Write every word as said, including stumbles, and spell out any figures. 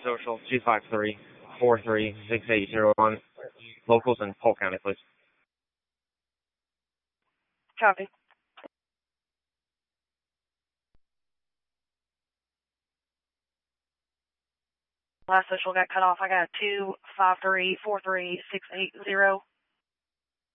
social two five three, four three six eight zero one. Locals in Polk County, please. Copy. Last social got cut off. I got two five three, four three six eight zero.